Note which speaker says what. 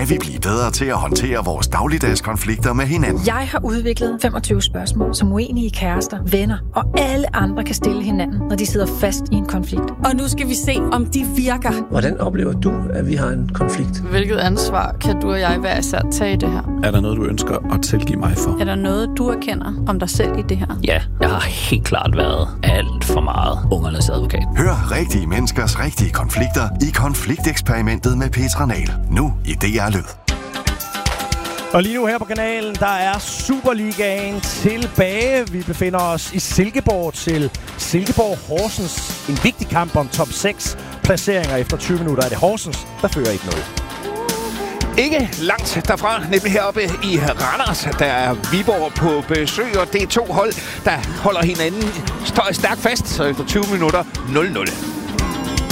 Speaker 1: kan vi blive bedre til at håndtere vores dagligdags konflikter med hinanden.
Speaker 2: Jeg har udviklet 25 spørgsmål, som uenige kærester, venner og alle andre kan stille hinanden, når de sidder fast i en konflikt.
Speaker 3: Og nu skal vi se, om de virker.
Speaker 4: Hvordan oplever du, at vi har en konflikt?
Speaker 5: Hvilket ansvar kan du og jeg hver især tage i det her?
Speaker 6: Er der noget, du ønsker at tilgive mig for?
Speaker 5: Er der noget, du erkender om dig selv i det her?
Speaker 7: Ja, jeg har helt klart været alt for meget ungernes advokat.
Speaker 1: Hør rigtige menneskers rigtige konflikter i Konflikteksperimentet med Petra Nahl. Nu i DR Lyd.
Speaker 8: Og lige nu her på kanalen, der er Superligaen tilbage. Vi befinder os i Silkeborg til Silkeborg Horsens. En vigtig kamp om top 6 placeringer. Efter 20 minutter er det Horsens, der fører 1-0.
Speaker 9: Ikke langt derfra, nemlig heroppe i Randers, der er Viborg på besøg, og det er to hold, der holder hinanden stærkt fast, så efter 20 minutter 0-0.